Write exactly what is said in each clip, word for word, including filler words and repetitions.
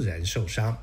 人受伤。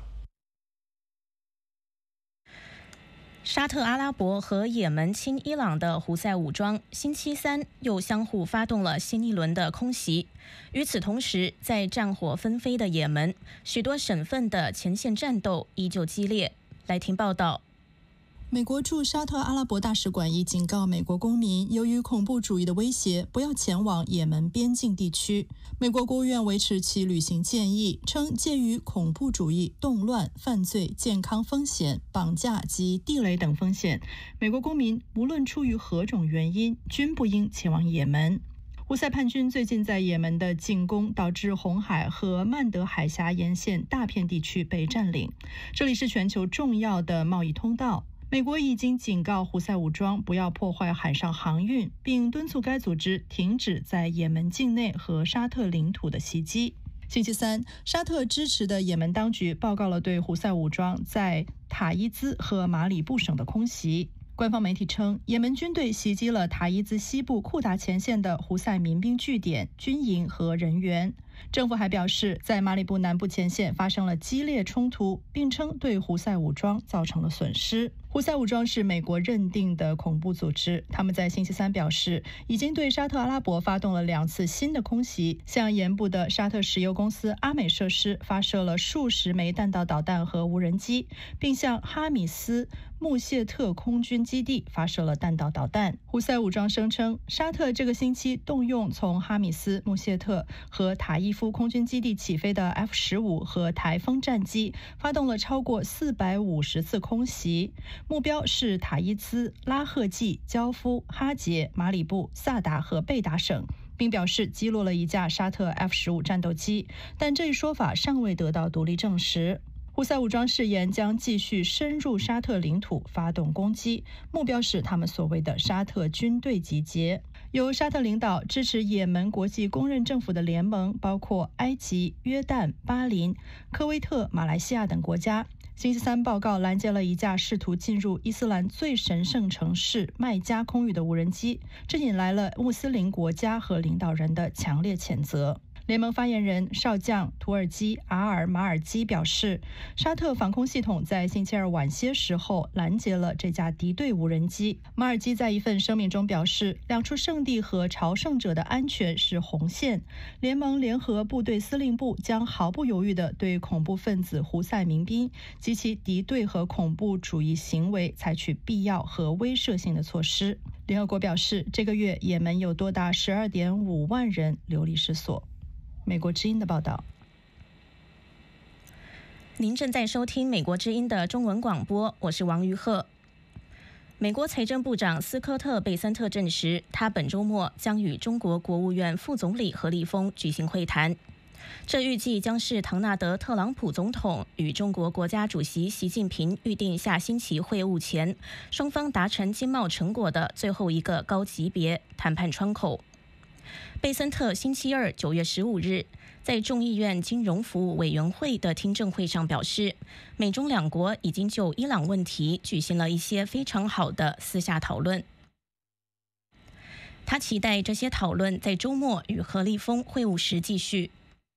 沙特阿拉伯和也门亲伊朗的胡塞武装星期三又相互发动了新一轮的空袭。与此同时，在战火纷飞的也门，许多省份的前线战斗依旧激烈。来听报道。 美国驻沙特阿拉伯大使馆已警告美国公民，由于恐怖主义的威胁，不要前往也门边境地区。美国国务院维持其旅行建议，称鉴于恐怖主义、动乱、犯罪、健康风险、绑架及地雷等风险，美国公民无论出于何种原因，均不应前往也门。胡塞叛军最近在也门的进攻，导致红海和曼德海峡沿线大片地区被占领，这里是全球重要的贸易通道。美国已经警告胡塞武装不要破坏海上航运，并敦促该组织停止在也门境内和沙特领土的袭击。星期三，沙特支持的也门当局报告了对胡塞武装在塔伊兹和马里布省的空袭。官方媒体称，也门军队袭击了塔伊兹西部库达前线的胡塞民兵据点、军营和人员。政府还表示，在马里布南部前线发生了激烈冲突，并称对胡塞武装造成了损失。胡塞武装是美国认定的恐怖组织，他们在星期三表示，已经对沙特阿拉伯发动了两次新的空袭，向沿部的沙特石油公司阿美设施发射了数十枚弹道导弹和无人机，并向哈米斯穆谢特空军基地发射了弹道导弹。胡塞武装声称，沙特这个星期动用从哈米斯、穆谢特和塔伊夫空军基地起飞的 F 十五 和台风战机，发动了超过四百五十次空袭，目标是塔伊兹、拉赫季、焦夫、哈杰、马里布、萨达和贝达省，并表示击落了一架沙特 F 十五 战斗机，但这一说法尚未得到独立证实。胡塞武装誓言将继续深入沙特领土发动攻击，目标是他们所谓的沙特军队集结。由沙特领导支持也门国际公认政府的联盟包括埃及、约旦、巴林、科威特、马来西亚等国家。星期三报告拦截了一架试图进入伊斯兰最神圣城市麦加空域的无人机，这引来了穆斯林国家和领导人的强烈谴责。联盟发言人少将土耳其阿尔马尔基表示，沙特防空系统在星期二晚些时候拦截了这架敌对无人机。马尔基在一份声明中表示，两处圣地和朝圣者的安全是红线，联盟联合部队司令部将毫不犹豫地对恐怖分子胡塞民兵及其敌对和恐怖主义行为采取必要和威慑性的措施。联合国表示，这个月也门有多达 十二点五万人流离失所。美国之音的报道。 您正在收听美国之音的中文广播，我是王于鹤。美国财政部长斯科特·贝森特证实，他本周末将与中国国务院副总理何立峰举行会谈。这预计将是唐纳德·特朗普总统与中国国家主席习近平预定下星期会晤前，双方达成经贸成果的最后一个高级别谈判窗口。贝森特星期二九月十五日在众议院金融服务委员会的听证会上表示，美中两国已经就伊朗问题举行了一些非常好的私下讨论。他期待这些讨论在周末与何立峰会晤时继续。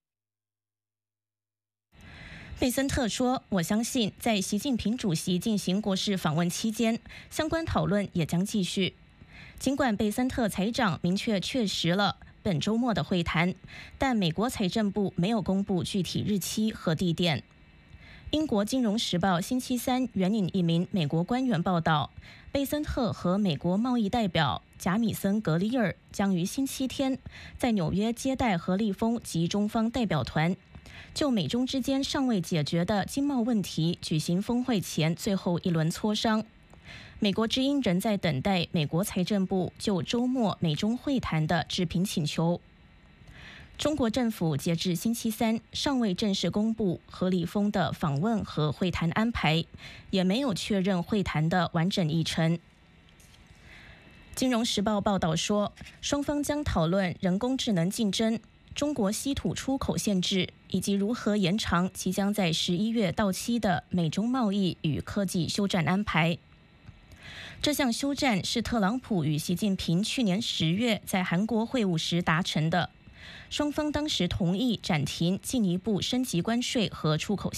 贝森特说，我相信在习近平主席进行国事访问期间，相关讨论也将继续。尽管贝森特财长明确确实了本周末的会谈，但美国财政部没有公布具体日期和地点。英国金融时报星期三援引一名美国官员报道，贝森特和美国贸易代表贾米森·格里尔将于星期天在纽约接待何立峰及中方代表团，就美中之间尚未解决的经贸问题举行峰会前最后一轮磋商。美国之音仍在等待美国财政部就周末美中会谈的置评请求。中国政府截至星期三尚未正式公布何立峰的访问和会谈安排，也没有确认会谈的完整议程。金融时报报道说，双方将讨论人工智能竞争、中国稀土出口限制，以及如何延长即将在十一月到期的美中贸易与科技休战安排。这项休战是特朗普与习近平去年十月在韩国会晤时达成的，双方当时同意暂停进一步升级关税和出口